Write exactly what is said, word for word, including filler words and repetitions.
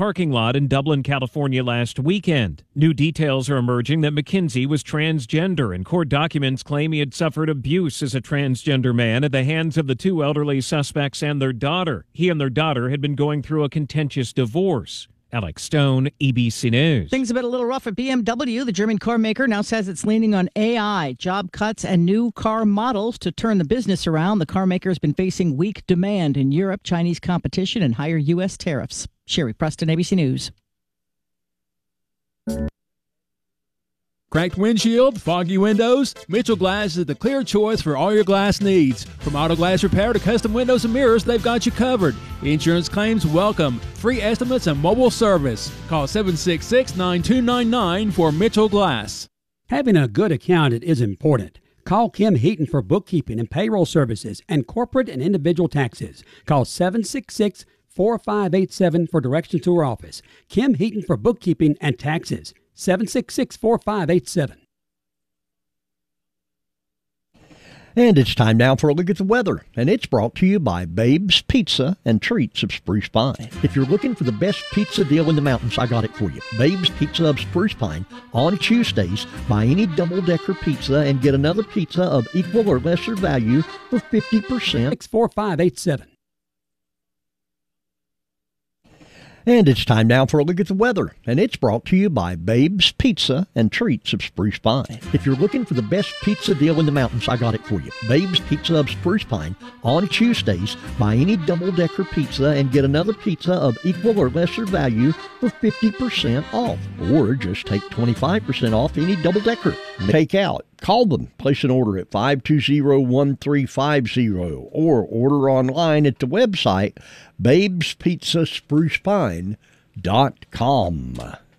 parking lot in Dublin, California last weekend. New details are emerging that McKinsey was transgender, and court documents claim he had suffered abuse as a transgender man at the hands of the two elderly suspects and their daughter. He and their daughter had been going through a contentious divorce. Alex Stone, E B C News. Things have been a little rough at B M W. The German car maker now says it's leaning on A I, job cuts, and new car models to turn the business around. The car maker has been facing weak demand in Europe, Chinese competition, and higher U S tariffs. Sherry Preston, A B C News. Cracked windshield, foggy windows? Mitchell Glass is the clear choice for all your glass needs. From auto glass repair to custom windows and mirrors, they've got you covered. Insurance claims welcome. Free estimates and mobile service. Call seven six six, nine two nine nine for Mitchell Glass. Having a good accountant is important. Call Kim Heaton for bookkeeping and payroll services and corporate and individual taxes. Call seven six six, four five eight seven for directions to her office. Kim Heaton for bookkeeping and taxes. seven six six, four five eight seven. And it's time now for a look at the weather, and it's brought to you by Babe's Pizza and Treats of Spruce Pine. If you're looking for the best pizza deal in the mountains, I got it for you. Babe's Pizza of Spruce Pine. On Tuesdays, buy any double-decker pizza and get another pizza of equal or lesser value for fifty percent. six four five eight seven. And it's time now for a look at the weather, and it's brought to you by Babe's Pizza and Treats of Spruce Pine. If you're looking for the best pizza deal in the mountains, I got it for you. Babe's Pizza of Spruce Pine. On Tuesdays, buy any double-decker pizza and get another pizza of equal or lesser value for fifty percent off, or just take twenty-five percent off any double-decker. Take out. Call them. Place an order at five two zero, one three five zero or order online at the website babes pizza spruce pine dot com.